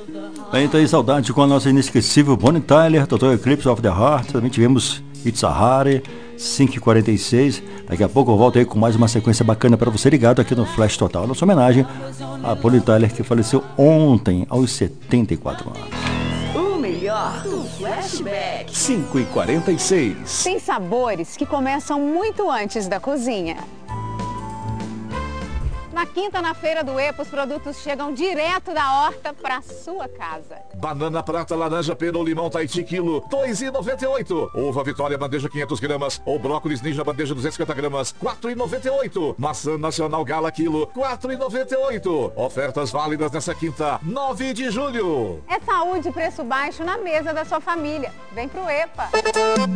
Bem, então aí saudade com a nossa inesquecível Bonnie Tyler, Total Eclipse of the Heart. Também tivemos It's a Harry, 5h46. Daqui a pouco eu volto aí com mais uma sequência bacana para você ligado aqui no Flash Total. Nossa homenagem a Bonnie Tyler, que faleceu ontem aos 74 anos. O melhor do Flashback. 5h46. Tem sabores que começam muito antes da cozinha. Na quinta, na Feira do EPA, os produtos chegam direto da horta para sua casa. Banana prata, laranja, pera ou limão Tahiti, quilo, R$2,98. Uva Vitória, bandeja 500 gramas. Ou brócolis ninja, bandeja 250 gramas, R$4,98. Maçã nacional Gala, quilo, R$4,98. Ofertas válidas nessa quinta, 9 de julho. É saúde e preço baixo na mesa da sua família. Vem pro EPA.